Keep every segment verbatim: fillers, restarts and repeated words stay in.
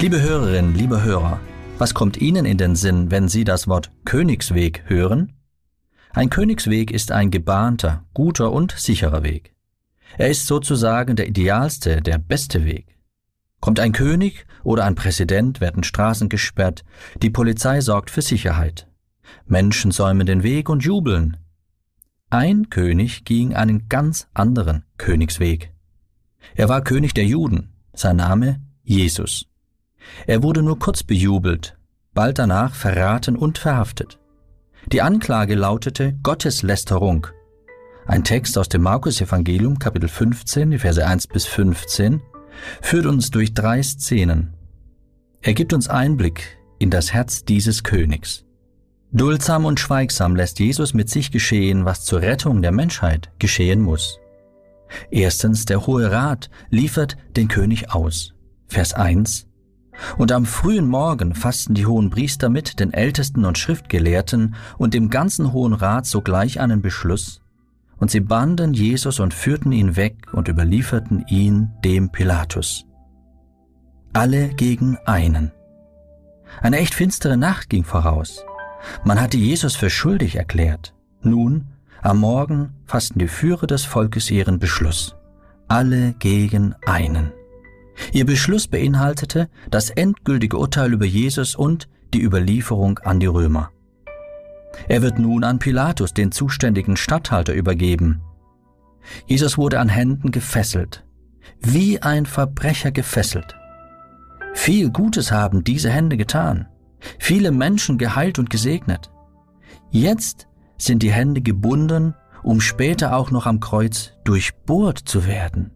Liebe Hörerinnen, liebe Hörer, was kommt Ihnen in den Sinn, wenn Sie das Wort Königsweg hören? Ein Königsweg ist ein gebahnter, guter und sicherer Weg. Er ist sozusagen der idealste, der beste Weg. Kommt ein König oder ein Präsident, werden Straßen gesperrt, die Polizei sorgt für Sicherheit. Menschen säumen den Weg und jubeln. Ein König ging einen ganz anderen Königsweg. Er war König der Juden, sein Name Jesus. Er wurde nur kurz bejubelt, bald danach verraten und verhaftet. Die Anklage lautete Gotteslästerung. Ein Text aus dem Markus-Evangelium, Kapitel fünfzehn, die Verse eins bis fünfzehn, führt uns durch drei Szenen. Er gibt uns Einblick in das Herz dieses Königs. Duldsam und schweigsam lässt Jesus mit sich geschehen, was zur Rettung der Menschheit geschehen muss. Erstens, der Hohe Rat liefert den König aus. Vers eins. Und am frühen Morgen fassten die hohen Priester mit den Ältesten und Schriftgelehrten und dem ganzen Hohen Rat sogleich einen Beschluss, und sie banden Jesus und führten ihn weg und überlieferten ihn dem Pilatus. Alle gegen einen. Eine echt finstere Nacht ging voraus. Man hatte Jesus für schuldig erklärt. Nun, am Morgen fassten die Führer des Volkes ihren Beschluss. Alle gegen einen. Ihr Beschluss beinhaltete das endgültige Urteil über Jesus und die Überlieferung an die Römer. Er wird nun an Pilatus, den zuständigen Statthalter, übergeben. Jesus wurde an Händen gefesselt, wie ein Verbrecher gefesselt. Viel Gutes haben diese Hände getan, viele Menschen geheilt und gesegnet. Jetzt sind die Hände gebunden, um später auch noch am Kreuz durchbohrt zu werden.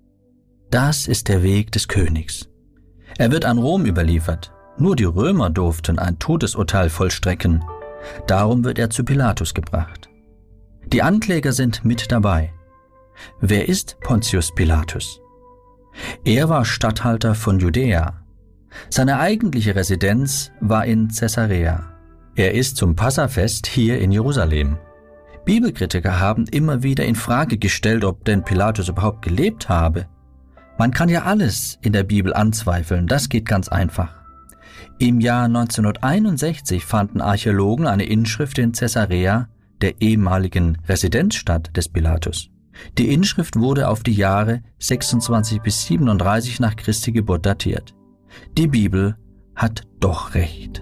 Das ist der Weg des Königs. Er wird an Rom überliefert. Nur die Römer durften ein Todesurteil vollstrecken. Darum wird er zu Pilatus gebracht. Die Ankläger sind mit dabei. Wer ist Pontius Pilatus? Er war Statthalter von Judäa. Seine eigentliche Residenz war in Caesarea. Er ist zum Passafest hier in Jerusalem. Bibelkritiker haben immer wieder in Frage gestellt, ob denn Pilatus überhaupt gelebt habe. Man kann ja alles in der Bibel anzweifeln, das geht ganz einfach. Im Jahr neunzehnhunderteinundsechzig fanden Archäologen eine Inschrift in Caesarea, der ehemaligen Residenzstadt des Pilatus. Die Inschrift wurde auf die Jahre sechsundzwanzig bis siebenunddreißig nach Christi Geburt datiert. Die Bibel hat doch recht.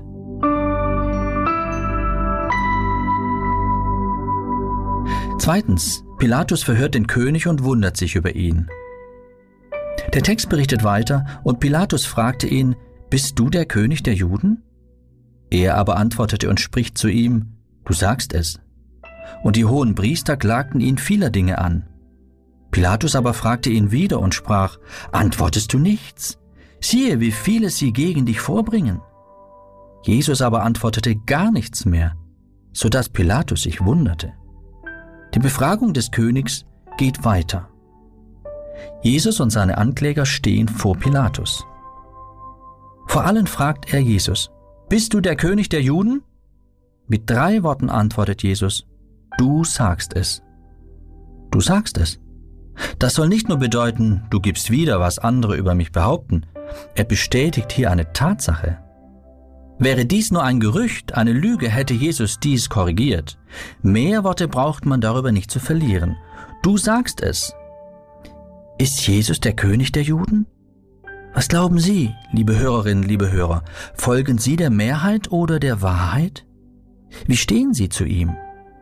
Zweitens, Pilatus verhört den König und wundert sich über ihn. Der Text berichtet weiter, und Pilatus fragte ihn, »Bist du der König der Juden?« Er aber antwortete und spricht zu ihm, »Du sagst es.« Und die hohen Priester klagten ihn vieler Dinge an. Pilatus aber fragte ihn wieder und sprach, »Antwortest du nichts? Siehe, wie viele sie gegen dich vorbringen.« Jesus aber antwortete gar nichts mehr, so dass Pilatus sich wunderte. Die Befragung des Königs geht weiter. Jesus und seine Ankläger stehen vor Pilatus. Vor allen fragt er Jesus, »Bist du der König der Juden?« Mit drei Worten antwortet Jesus, »Du sagst es.« Du sagst es. Das soll nicht nur bedeuten, du gibst wieder, was andere über mich behaupten. Er bestätigt hier eine Tatsache. Wäre dies nur ein Gerücht, eine Lüge, hätte Jesus dies korrigiert. Mehr Worte braucht man darüber nicht zu verlieren. Du sagst es. Ist Jesus der König der Juden? Was glauben Sie, liebe Hörerinnen, liebe Hörer? Folgen Sie der Mehrheit oder der Wahrheit? Wie stehen Sie zu ihm?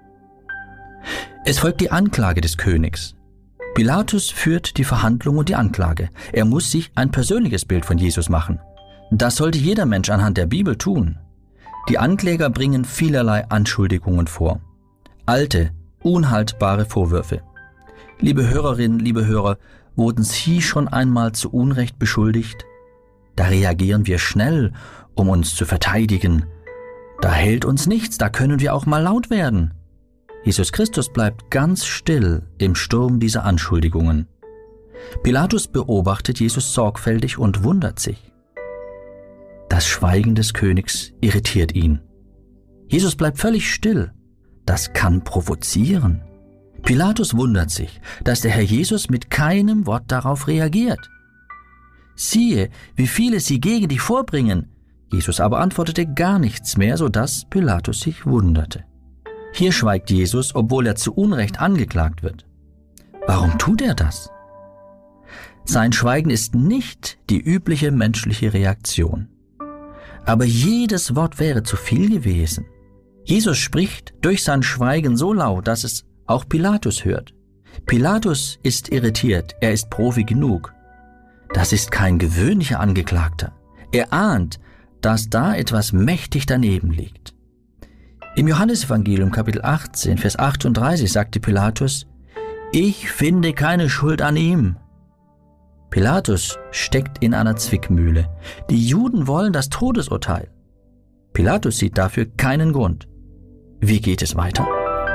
Es folgt die Anklage des Königs. Pilatus führt die Verhandlung und die Anklage. Er muss sich ein persönliches Bild von Jesus machen. Das sollte jeder Mensch anhand der Bibel tun. Die Ankläger bringen vielerlei Anschuldigungen vor. Alte, unhaltbare Vorwürfe. Liebe Hörerinnen, liebe Hörer, wurden Sie schon einmal zu Unrecht beschuldigt? Da reagieren wir schnell, um uns zu verteidigen. Da hält uns nichts, da können wir auch mal laut werden. Jesus Christus bleibt ganz still im Sturm dieser Anschuldigungen. Pilatus beobachtet Jesus sorgfältig und wundert sich. Das Schweigen des Königs irritiert ihn. Jesus bleibt völlig still. Das kann provozieren. Pilatus wundert sich, dass der Herr Jesus mit keinem Wort darauf reagiert. siehe, wie viele sie gegen dich vorbringen. Jesus aber antwortete gar nichts mehr, so dass Pilatus sich wunderte. Hier schweigt Jesus, obwohl er zu Unrecht angeklagt wird. Warum tut er das? Sein Schweigen ist nicht die übliche menschliche Reaktion. Aber jedes Wort wäre zu viel gewesen. Jesus spricht durch sein Schweigen so laut, dass es auch Pilatus hört. Pilatus ist irritiert, er ist Profi genug. Das ist kein gewöhnlicher Angeklagter. Er ahnt, dass da etwas mächtig daneben liegt. Im Johannesevangelium Kapitel achtzehn, Vers achtunddreißig sagte Pilatus: Ich finde keine Schuld an ihm. Pilatus steckt in einer Zwickmühle. Die Juden wollen das Todesurteil. Pilatus sieht dafür keinen Grund. Wie geht es weiter?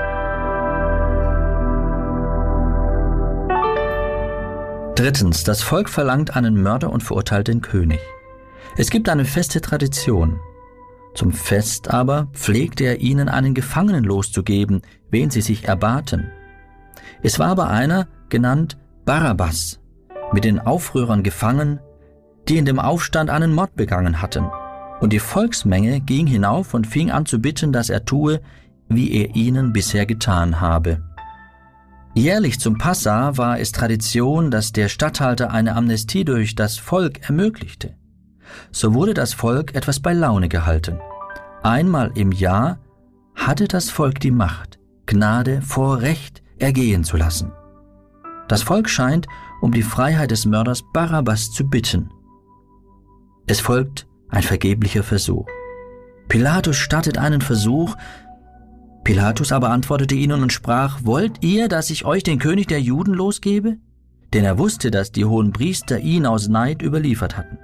Drittens, das Volk verlangt einen Mörder und verurteilt den König. Es gibt eine feste Tradition. Zum Fest aber pflegte er ihnen einen Gefangenen loszugeben, wen sie sich erbaten. Es war aber einer, genannt Barabbas, mit den Aufrührern gefangen, die in dem Aufstand einen Mord begangen hatten. Und die Volksmenge ging hinauf und fing an zu bitten, dass er tue, wie er ihnen bisher getan habe. Jährlich zum Passa war es Tradition, dass der Statthalter eine Amnestie durch das Volk ermöglichte. So wurde das Volk etwas bei Laune gehalten. Einmal im Jahr hatte das Volk die Macht, Gnade vor Recht ergehen zu lassen. Das Volk scheint um die Freiheit des Mörders Barabbas zu bitten. Es folgt ein vergeblicher Versuch. Pilatus startet einen Versuch. Pilatus aber antwortete ihnen und sprach: Wollt ihr, dass ich euch den König der Juden losgebe? Denn er wusste, dass die Hohenpriester ihn aus Neid überliefert hatten.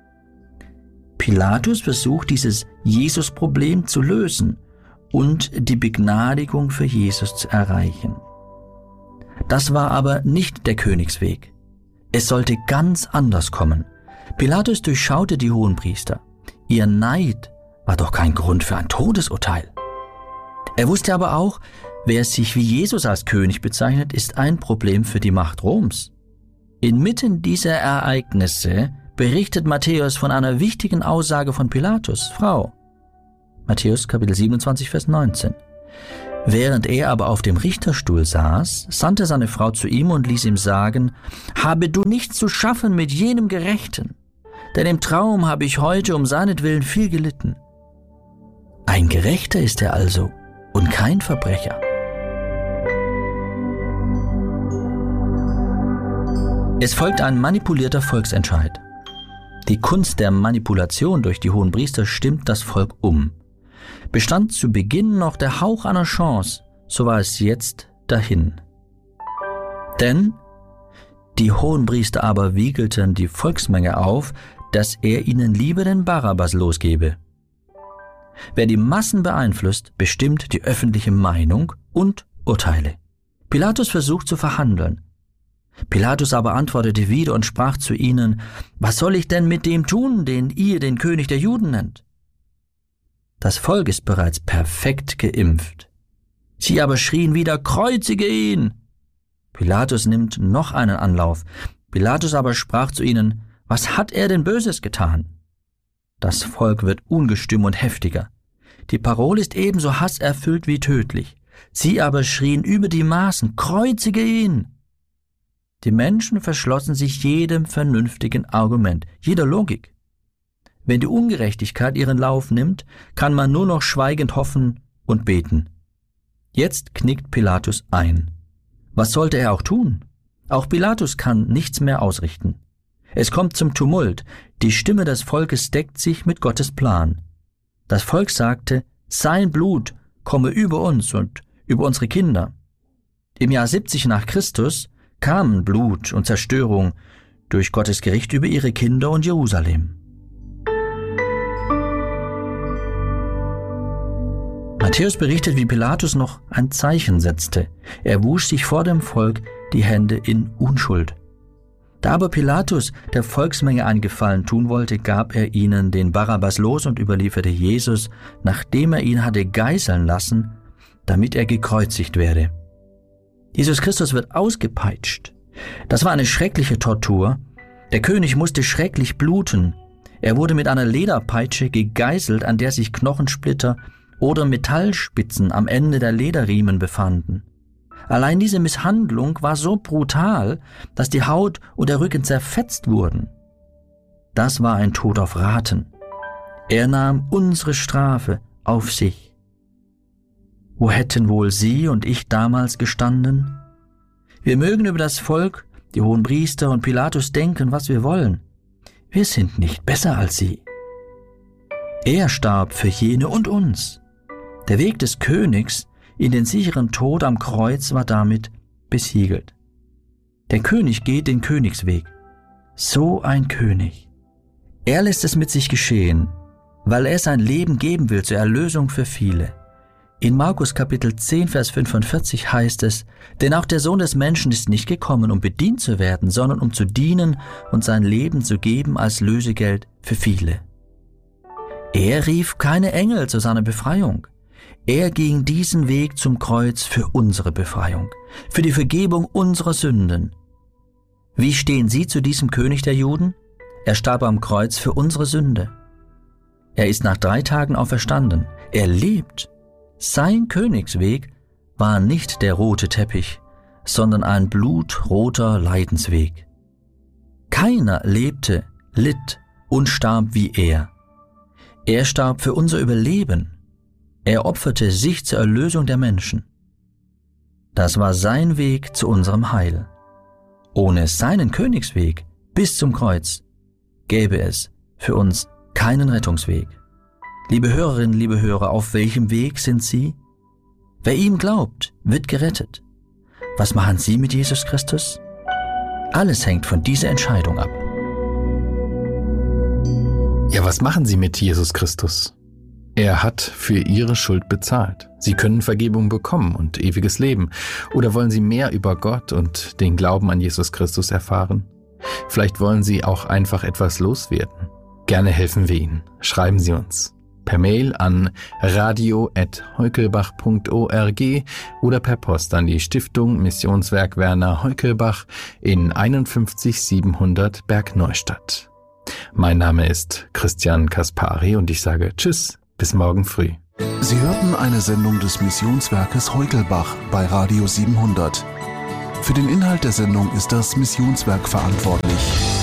Pilatus versucht, dieses Jesus-Problem zu lösen und die Begnadigung für Jesus zu erreichen. Das war aber nicht der Königsweg. Es sollte ganz anders kommen. Pilatus durchschaute die Hohenpriester. Ihr Neid war doch kein Grund für ein Todesurteil. Er wusste aber auch, wer sich wie Jesus als König bezeichnet, ist ein Problem für die Macht Roms. Inmitten dieser Ereignisse berichtet Matthäus von einer wichtigen Aussage von Pilatus' Frau. Matthäus Kapitel siebenundzwanzig, Vers neunzehn. Während er aber auf dem Richterstuhl saß, sandte seine Frau zu ihm und ließ ihm sagen: Habe du nichts zu schaffen mit jenem Gerechten, denn im Traum habe ich heute um seinetwillen viel gelitten. Ein Gerechter ist er also und kein Verbrecher. Es folgt ein manipulierter Volksentscheid. Die Kunst der Manipulation durch die Hohenpriester stimmt das Volk um. Bestand zu Beginn noch der Hauch einer Chance, so war es jetzt dahin. Denn die Hohenpriester aber wiegelten die Volksmenge auf, dass er ihnen lieber den Barabbas losgebe. Wer die Massen beeinflusst, bestimmt die öffentliche Meinung und Urteile. Pilatus versucht zu verhandeln. Pilatus aber antwortete wieder und sprach zu ihnen: Was soll ich denn mit dem tun, den ihr den König der Juden nennt? Das Volk ist bereits perfekt geimpft. Sie aber schrien wieder: Kreuzige ihn! Pilatus nimmt noch einen Anlauf. Pilatus aber sprach zu ihnen: Was hat er denn Böses getan? Das Volk wird ungestüm und heftiger. Die Parole ist ebenso hasserfüllt wie tödlich. Sie aber schrien über die Maßen: Kreuzige ihn! Die Menschen verschlossen sich jedem vernünftigen Argument, jeder Logik. Wenn die Ungerechtigkeit ihren Lauf nimmt, kann man nur noch schweigend hoffen und beten. Jetzt knickt Pilatus ein. Was sollte er auch tun? Auch Pilatus kann nichts mehr ausrichten. Es kommt zum Tumult. Die Stimme des Volkes deckt sich mit Gottes Plan. Das Volk sagte: Sein Blut komme über uns und über unsere Kinder. Im Jahr siebzig nach Christus kamen Blut und Zerstörung durch Gottes Gericht über ihre Kinder und Jerusalem. Matthäus berichtet, wie Pilatus noch ein Zeichen setzte. Er wusch sich vor dem Volk die Hände in Unschuld. Da aber Pilatus der Volksmenge einen Gefallen tun wollte, gab er ihnen den Barabbas los und überlieferte Jesus, nachdem er ihn hatte geißeln lassen, damit er gekreuzigt werde. Jesus Christus wird ausgepeitscht. Das war eine schreckliche Tortur. Der König musste schrecklich bluten. Er wurde mit einer Lederpeitsche gegeißelt, an der sich Knochensplitter oder Metallspitzen am Ende der Lederriemen befanden. Allein diese Misshandlung war so brutal, dass die Haut und der Rücken zerfetzt wurden. Das war ein Tod auf Raten. Er nahm unsere Strafe auf sich. Wo hätten wohl Sie und ich damals gestanden? Wir mögen über das Volk, die Hohenpriester und Pilatus denken, was wir wollen. Wir sind nicht besser als sie. Er starb für jene und uns. Der Weg des Königs in den sicheren Tod am Kreuz war damit besiegelt. Der König geht den Königsweg. So ein König. Er lässt es mit sich geschehen, weil er sein Leben geben will zur Erlösung für viele. In Markus Kapitel zehn, Vers fünfundvierzig heißt es, denn auch der Sohn des Menschen ist nicht gekommen, um bedient zu werden, sondern um zu dienen und sein Leben zu geben als Lösegeld für viele. Er rief keine Engel zu seiner Befreiung. Er ging diesen Weg zum Kreuz für unsere Befreiung, für die Vergebung unserer Sünden. Wie stehen Sie zu diesem König der Juden? Er starb am Kreuz für unsere Sünde. Er ist nach drei Tagen auferstanden. Er lebt. Sein Königsweg war nicht der rote Teppich, sondern ein blutroter Leidensweg. Keiner lebte, litt und starb wie er. Er starb für unser Überleben. Er opferte sich zur Erlösung der Menschen. Das war sein Weg zu unserem Heil. Ohne seinen Königsweg bis zum Kreuz gäbe es für uns keinen Rettungsweg. Liebe Hörerinnen, liebe Hörer, auf welchem Weg sind Sie? Wer ihm glaubt, wird gerettet. Was machen Sie mit Jesus Christus? Alles hängt von dieser Entscheidung ab. Ja, was machen Sie mit Jesus Christus? Er hat für Ihre Schuld bezahlt. Sie können Vergebung bekommen und ewiges Leben. Oder wollen Sie mehr über Gott und den Glauben an Jesus Christus erfahren? Vielleicht wollen Sie auch einfach etwas loswerden. Gerne helfen wir Ihnen. Schreiben Sie uns per Mail an radio at heukelbach punkt org oder per Post an die Stiftung Missionswerk Werner Heukelbach in einundfünfzig siebenhundert Bergneustadt. Mein Name ist Christian Kaspari und ich sage Tschüss, bis morgen früh. Sie hörten eine Sendung des Missionswerkes Heukelbach bei Radio siebenhundert. Für den Inhalt der Sendung ist das Missionswerk verantwortlich.